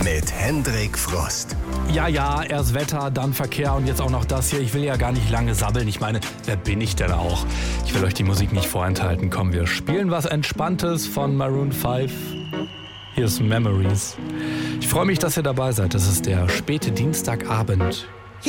mit Hendrik Frost. Ja, erst Wetter, dann Verkehr und jetzt auch noch das hier. Ich will ja gar nicht lange sabbeln. Ich meine, wer bin ich denn auch? Ich will euch die Musik nicht vorenthalten. Komm, wir spielen was Entspanntes von Maroon 5. Hier ist Memories. Ich freue mich, dass ihr dabei seid. Das ist der späte Dienstagabend.